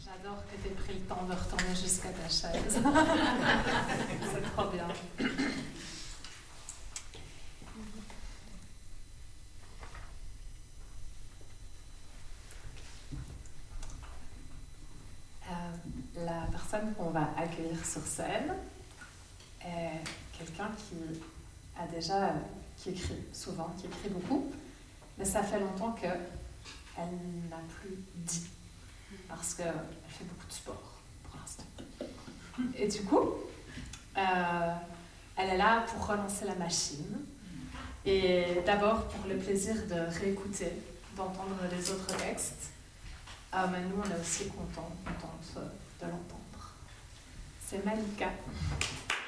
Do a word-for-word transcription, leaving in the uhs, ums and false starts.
J'adore que tu aies pris le temps de retourner jusqu'à ta chaise. C'est trop bien. Euh, la personne qu'on va accueillir sur scène est quelqu'un qui a déjà, qui écrit souvent, qui écrit beaucoup, mais ça fait longtemps qu'elle n'a plus dit, parce qu'elle fait beaucoup de sport pour l'instant. Et du coup, euh, elle est là pour relancer la machine, et d'abord pour le plaisir de réécouter, d'entendre les autres textes, euh, mais nous on est aussi contents, contentes de l'entendre. C'est Malika.